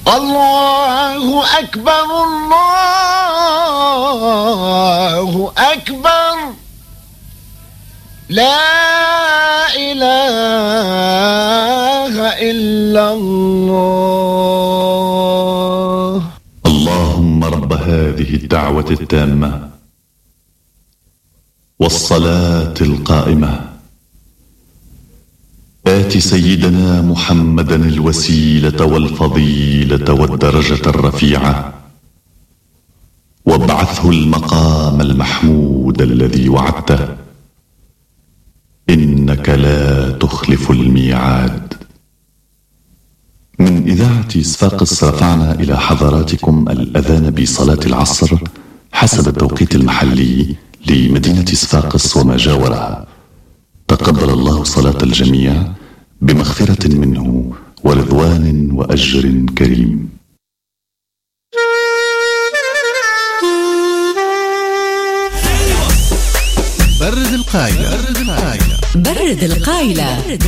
الله أكبر الله أكبر لا إله إلا الله. اللهم رب هذه الدعوة التامة والصلاة القائمة آت سيدنا محمدا الوسيلة والفضيلة والدرجة الرفيعة وابعثه المقام المحمود الذي وعدته إنك لا تخلف الميعاد. من إذاعة صفاقس رفعنا إلى حضراتكم الأذان بصلاة العصر حسب التوقيت المحلي لمدينة صفاقس وما جاورها. تقبل الله صلاة الجميع بمغفرة منه ورضوان وأجر كريم. برد القايلة.